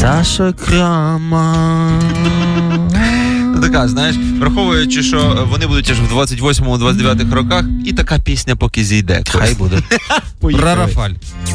Саша Крамар. Така, знаєш, враховуючи, що вони будуть аж в 28-29 роках, і така пісня поки зійде. Хай буде. Про Рафаль.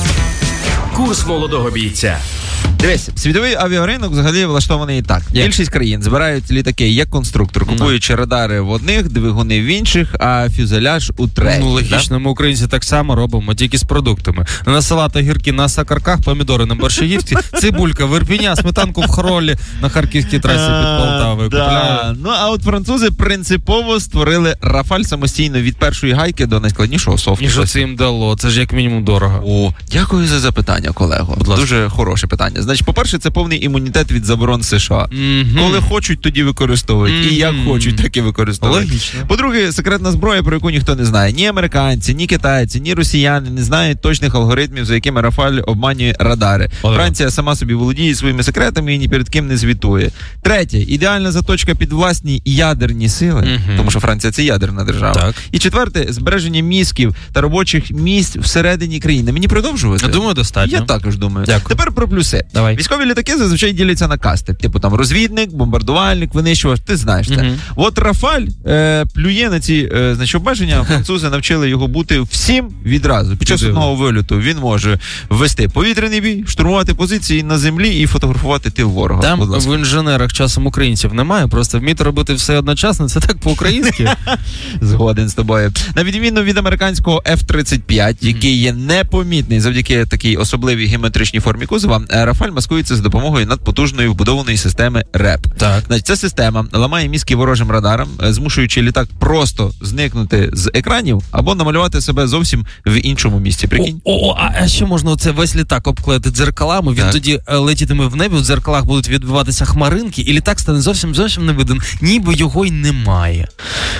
Курс молодого бійця. Дивись, світовий авіаринок взагалі влаштований так. Більшість країн збирають літаки як конструктор, купуючи радари в одних, двигуни в інших, а фюзеляж у третіх. Ну, логічно, ми українці так само робимо, тільки з продуктами. На салат огірки на Сакарках, помідори на Борщагівці, цибулька в Ірпіня, сметанку в Хоролі на Харківській трасі під Полтавою. Ну, а от французи принципово створили Рафаль самостійно від першої гайки до найскладнішого софту. І що це їм дало? Це ж як мінімум дорого. О, дякую за запитання, колего. Дуже хороше питання. Значить, по-перше, це повний імунітет від заборон США. Коли хочуть, тоді використовують. І як хочуть, так і використовують. Логічно. По-друге, секретна зброя, про яку ніхто не знає. Ні американці, ні китайці, ні росіяни не знають точних алгоритмів, за якими Рафаль обманює радари. Франція сама собі володіє своїми секретами і ні перед ким не звітує. Третє, ідеальна заточка під власні ядерні сили, тому що Франція – це ядерна держава. Так. І четверте, збереження мізків та робочих місць всередині країни. Мені продовжувати? Я думаю, достатньо. Я також думаю. Дякую. Тепер про плюси. Давай. Військові літаки зазвичай діляться на касти. Типу там розвідник, бомбардувальник, винищувач. Ти знаєш це. От Рафаль плює на ці обмеження. Французи навчили його бути всім відразу. Під час одного вильоту він може ввести повітряний бій, штурмувати позиції на землі і фотографувати тил ворога. Там в інженерах часом українців немає, просто вміти робити все одночасно, це так по-українськи. Згоден з тобою. На відміну від американського F-35, який є непомітний завдяки такій особливій геометричній формі кузова, Рафаль маскується з допомогою надпотужної вбудованої системи РЕП. Так. Значить, ця система ламає мізки ворожим радарам, змушуючи літак просто зникнути з екранів або намалювати себе зовсім в іншому місці. Прикинь? А ще можна оце весь літак обклеїти дзеркалами, він тоді летітиме в небі, в дзеркалах будуть відбиватися хмаринки, і літак стане зовсім не виден, ніби його й немає.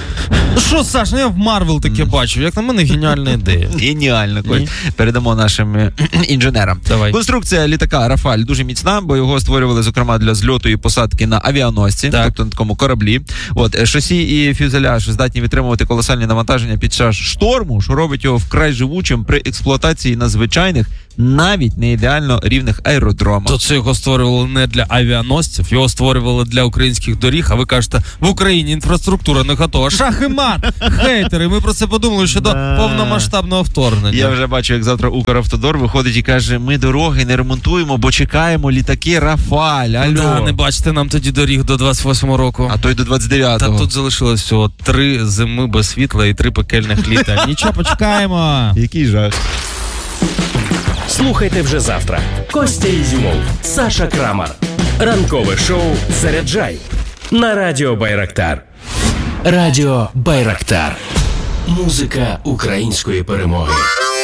Ну що, Саш, я в Марвел таке бачу, як на мене геніальна ідея. Геніально, Коль. Передамо нашим інженерам. Давай. Конструкція літака Рафаль дуже міцна, бо його створювали, зокрема, для зльоту і посадки на авіаносці, тобто на такому кораблі. Шасі і фюзеляж здатні витримувати колосальні навантаження під час шторму, що робить його вкрай живучим при експлуатації на звичайних, навіть не ідеально рівних аеродромах. То це його створювали не для авіаносців, його створювали для українських доріг, а ви кажете, в Україні інфраструктура не готова. Шах і мат! Хейтери, ми про це подумали ще до повномасштабного вторгнення. Я вже бачу, як завтра Укравтодор виходить і каже, ми дороги не ремонтуємо, бо чекаємо літаки Рафаль. Алло. Не бачите нам тоді доріг до 28-го року. А то й до 29-го. Та тут залишилось всього 3 зими без світла і 3 пекельних літа. Нічого, почекаємо. Який жах. Слухайте вже завтра. Костя Ізюмов, Саша Крамар. Ранкове шоу «Заряджай» на Радіо Байрактар. Радіо Байрактар. Музика української перемоги.